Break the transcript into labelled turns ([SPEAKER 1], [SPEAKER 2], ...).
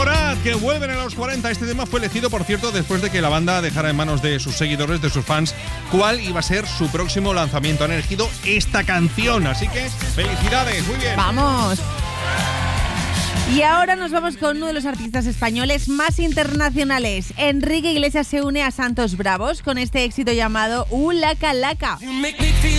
[SPEAKER 1] Morat, que vuelven a los 40. Este tema fue elegido, por cierto, después de que la banda dejara en manos de sus seguidores, de sus fans, cuál iba a ser su próximo lanzamiento. Han elegido esta canción, así que felicidades, muy bien.
[SPEAKER 2] ¡Vamos! Y ahora nos vamos con uno de los artistas españoles más internacionales. Enrique Iglesias se une a Santos Bravos con este éxito llamado Laca Laca.